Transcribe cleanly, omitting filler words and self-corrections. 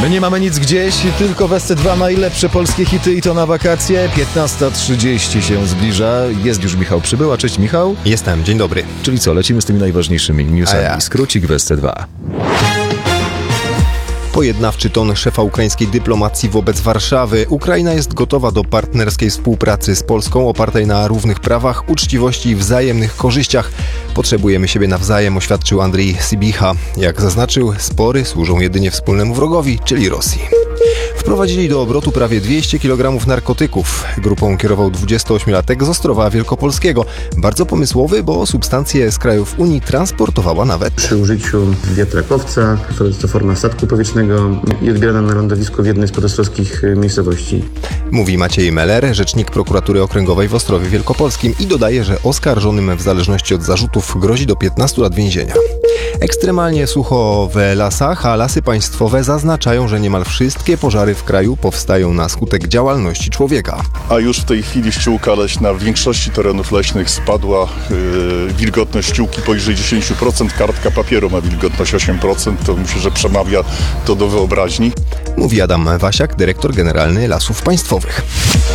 My nie mamy nic gdzieś, tylko w SC2 najlepsze polskie hity i to na wakacje. 15:30 się zbliża. Jest już Michał Przybyła. Cześć Michał. Jestem, dzień dobry. Czyli co, lecimy z tymi najważniejszymi newsami. Skrócik w SC2. Pojednawczy ton szefa ukraińskiej dyplomacji wobec Warszawy. Ukraina jest gotowa do partnerskiej współpracy z Polską opartej na równych prawach, uczciwości i wzajemnych korzyściach. Potrzebujemy siebie nawzajem, oświadczył Andrii Sybiha. Jak zaznaczył, spory służą jedynie wspólnemu wrogowi, czyli Rosji. Wprowadzili do obrotu prawie 200 kg narkotyków. Grupą kierował 28-latek z Ostrowa Wielkopolskiego. Bardzo pomysłowy, bo substancje z krajów Unii transportowała nawet. Przy użyciu wiatrakowca, to forma statku powietrznego i odbierana na lądowisku w jednej z podostrowskich miejscowości. Mówi Maciej Meller, rzecznik prokuratury okręgowej w Ostrowie Wielkopolskim i dodaje, że oskarżonym w zależności od zarzutów grozi do 15 lat więzienia. Ekstremalnie sucho w lasach, a Lasy Państwowe zaznaczają, że niemal wszystkie pożary w kraju powstają na skutek działalności człowieka. A już w tej chwili ściółka leśna w większości terenów leśnych spadła. Wilgotność ściółki poniżej 10%, kartka papieru ma wilgotność 8%, to myślę, że przemawia to do wyobraźni. Mówi Adam Wasiak, dyrektor generalny Lasów Państwowych.